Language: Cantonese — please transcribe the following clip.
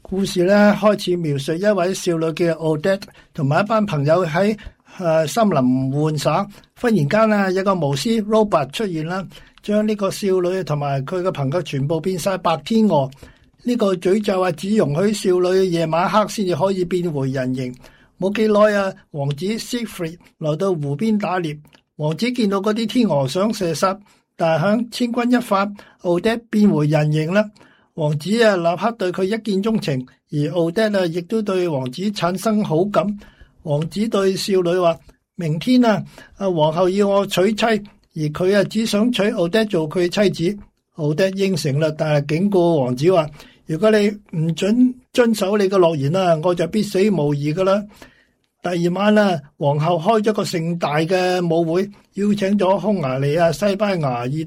故事咧開始描述一位少女嘅 Odette 同埋一班朋友喺森林玩耍，忽然間啊，有個巫師 Robert 出現啦，將呢個少女同埋佢嘅朋友全部變晒白天鵝。呢個詛咒啊，只容許少女夜晚黑先至可以變回人形。冇幾耐啊，王子 Siegfried 來到湖邊打獵，王子見到嗰啲天鵝想射殺，但係響千鈞一髮 Odette 變回人形啦。王子啊，立刻對佢一見鍾情，而Odette啊，亦都對王子產生好感。王子對少女話：明天啊，皇后要我娶妻，而佢啊只想娶Odette做佢妻子。Odette應承啦，但係警告王子話：如果你唔准遵守你嘅諾言啊，我就必死無疑噶啦。第二晚啊，皇后開咗個盛大嘅舞會，邀請咗匈牙利啊、西班牙、意